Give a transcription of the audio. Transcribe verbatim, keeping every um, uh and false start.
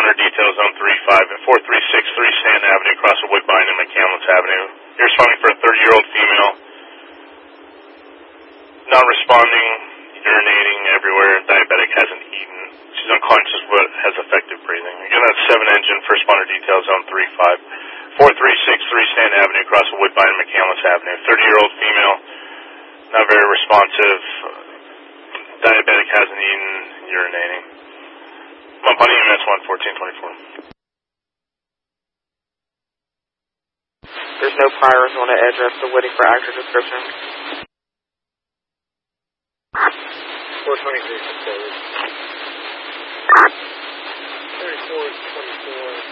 responder detail zone three five and four three six three Stanton Avenue, across from Woodbine and McCandless Avenue. You're responding for a thirty-year-old female. Non-responding, urinating everywhere, diabetic, hasn't eaten. She's unconscious but has effective breathing. Again, that's seven engine, first responder detail zone three five. four three six three Stanton Avenue, across from Woodbine and McCandless Avenue. thirty-year-old female, not very responsive, diabetic, hasn't eaten, urinating. I'm up on E M S one fourteen twenty-four. There's no priors on the address, so waiting for actual description. four twenty-three, thirty-four twenty-four.